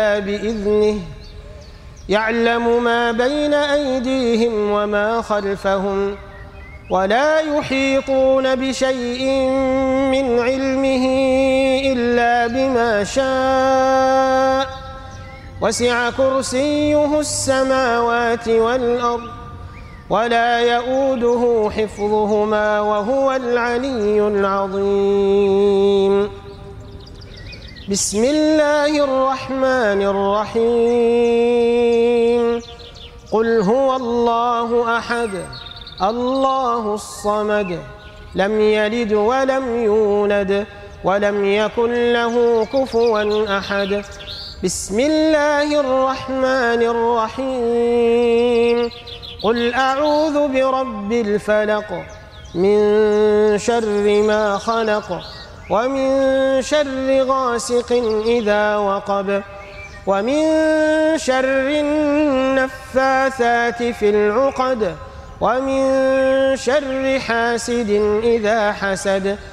بإذنه يعلم ما بين أيديهم وما خلفهم ولا يحيطون بشيء من علمه إلا بما شاء وسع كرسيه السماوات والأرض ولا يؤوده حفظهما وهو العلي العظيم. بسم الله الرحمن الرحيم. قل هو الله أحد الله الصمد لم يلد ولم يولد ولم يكن له كفوا أحد. بسم الله الرحمن الرحيم. قل أعوذ برب الفلق من شر ما خلق ومن شر غاسق إذا وقب ومن شر النفاثات في العقد ومن شر حاسد إذا حسد